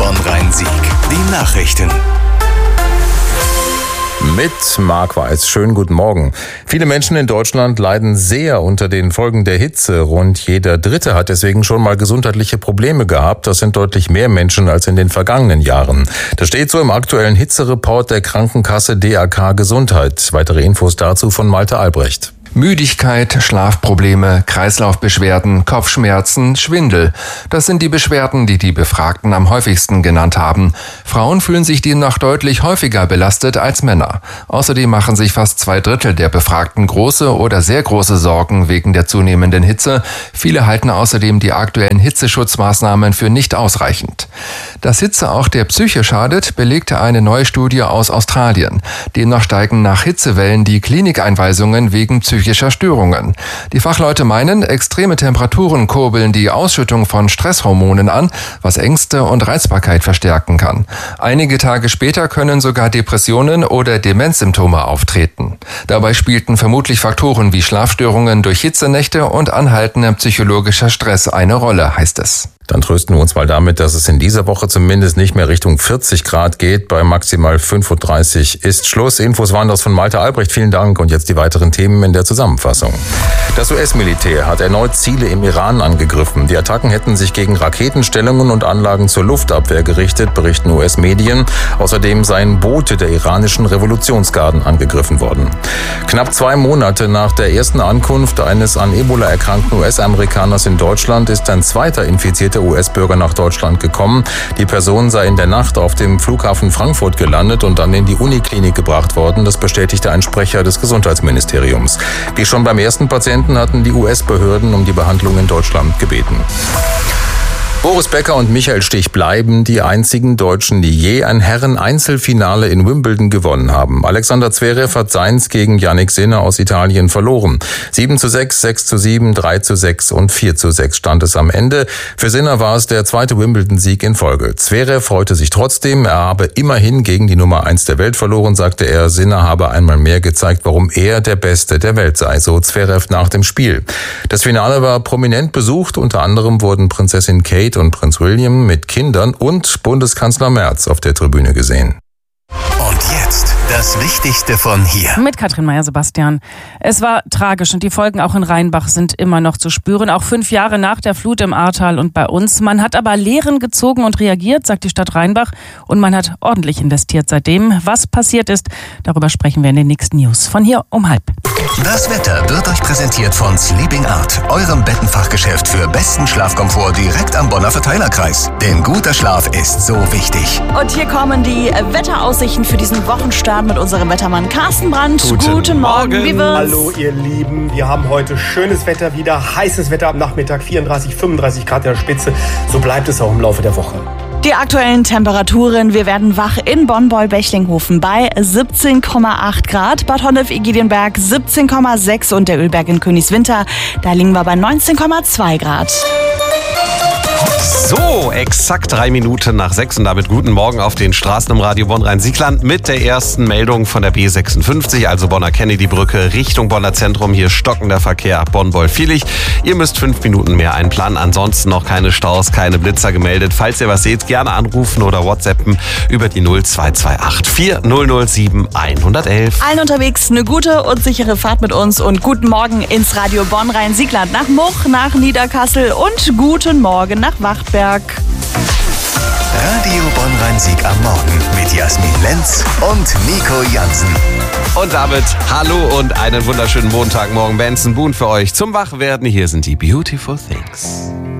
Bonn-Rhein-Sieg. Die Nachrichten. Mit Marc Weiß. Schönen guten Morgen. Viele Menschen in Deutschland leiden sehr unter den Folgen der Hitze. Rund jeder Dritte hat deswegen schon mal gesundheitliche Probleme gehabt. Das sind deutlich mehr Menschen als in den vergangenen Jahren. Das steht so im aktuellen Hitzereport der Krankenkasse DAK Gesundheit. Weitere Infos dazu von Malte Albrecht. Müdigkeit, Schlafprobleme, Kreislaufbeschwerden, Kopfschmerzen, Schwindel. Das sind die Beschwerden, die die Befragten am häufigsten genannt haben. Frauen fühlen sich demnach deutlich häufiger belastet als Männer. Außerdem machen sich fast 2/3 der Befragten große oder sehr große Sorgen wegen der zunehmenden Hitze. Viele halten außerdem die aktuellen Hitzeschutzmaßnahmen für nicht ausreichend. Dass Hitze auch der Psyche schadet, belegte eine neue Studie aus Australien. Demnach steigen nach Hitzewellen die Klinikeinweisungen wegen psychischer Störungen. Die Fachleute meinen, extreme Temperaturen kurbeln die Ausschüttung von Stresshormonen an, was Ängste und Reizbarkeit verstärken kann. Einige Tage später können sogar Depressionen oder Demenzsymptome auftreten. Dabei spielten vermutlich Faktoren wie Schlafstörungen durch Hitzenächte und anhaltender psychologischer Stress eine Rolle, heißt es. Dann trösten wir uns mal damit, dass es in dieser Woche zumindest nicht mehr Richtung 40 Grad geht. Bei maximal 35 ist Schluss. Infos waren das von Malte Albrecht. Vielen Dank. Und jetzt die weiteren Themen in der Zusammenfassung. Das US-Militär hat erneut Ziele im Iran angegriffen. Die Attacken hätten sich gegen Raketenstellungen und Anlagen zur Luftabwehr gerichtet, berichten US-Medien. Außerdem seien Boote der iranischen Revolutionsgarden angegriffen worden. Knapp 2 Monate nach der ersten Ankunft eines an Ebola erkrankten US-Amerikaners in Deutschland ist ein zweiter infizierter US-Bürger nach Deutschland gekommen. Die Person sei in der Nacht auf dem Flughafen Frankfurt gelandet und dann in die Uniklinik gebracht worden. Das bestätigte ein Sprecher des Gesundheitsministeriums. Wie schon beim ersten Patienten hatten die US-Behörden um die Behandlung in Deutschland gebeten. Boris Becker und Michael Stich bleiben die einzigen Deutschen, die je ein Herren-Einzelfinale in Wimbledon gewonnen haben. Alexander Zverev hat seins gegen Jannik Sinner aus Italien verloren. 7:6, 6:7, 3:6 und 4:6 stand es am Ende. Für Sinner war es der zweite Wimbledon-Sieg in Folge. Zverev freute sich trotzdem. Er habe immerhin gegen die Nummer 1 der Welt verloren, sagte er. Sinner habe einmal mehr gezeigt, warum er der Beste der Welt sei, so Zverev nach dem Spiel. Das Finale war prominent besucht. Unter anderem wurden Prinzessin Kate und Prinz William mit Kindern und Bundeskanzler Merz auf der Tribüne gesehen. Und jetzt das Wichtigste von hier. Mit Katrin Meyer-Sebastian. Es war tragisch und die Folgen auch in Rheinbach sind immer noch zu spüren. Auch 5 Jahre nach der Flut im Ahrtal und bei uns. Man hat aber Lehren gezogen und reagiert, sagt die Stadt Rheinbach. Und man hat ordentlich investiert seitdem. Was passiert ist, darüber sprechen wir in den nächsten News. Von hier um 12:30. Das Wetter wird euch präsentiert von Sleeping Art, eurem Bettenfachgeschäft für besten Schlafkomfort direkt am Bonner Verteilerkreis. Denn guter Schlaf ist so wichtig. Und hier kommen die Wetteraussichten für diesen Wochenstart mit unserem Wettermann Carsten Brandt. Guten Morgen. Wie wird's? Hallo ihr Lieben, wir haben heute schönes Wetter wieder, heißes Wetter am Nachmittag, 34, 35 Grad in der Spitze. So bleibt es auch im Laufe der Woche. Die aktuellen Temperaturen, wir werden wach in Bonn-Beulbechlinghofen bei 17,8 Grad, Bad Honnef-Egidionberg 17,6 und der Ölberg in Königswinter, da liegen wir bei 19,2 Grad. So, exakt 3 Minuten nach 6 und damit guten Morgen auf den Straßen im Radio Bonn-Rhein-Sieg-Land mit der ersten Meldung von der B56, also Bonner Kennedy-Brücke Richtung Bonner Zentrum. Hier stockender Verkehr ab Bonn-Wolfvierlich. Ihr müsst 5 Minuten mehr einplanen. Ansonsten noch keine Staus, keine Blitzer gemeldet. Falls ihr was seht, gerne anrufen oder WhatsAppen über die 0228 4007 111. Allen unterwegs eine gute und sichere Fahrt mit uns und guten Morgen ins Radio Bonn-Rhein-Sieg-Land nach Much, nach Niederkassel und guten Morgen nach Wachtberg. Radio Bonn-Rhein-Sieg am Morgen mit Jasmin Lenz und Nico Jansen. Und damit hallo und einen wunderschönen Montagmorgen. Benson Boone für euch zum Wachwerden. Hier sind die Beautiful Things.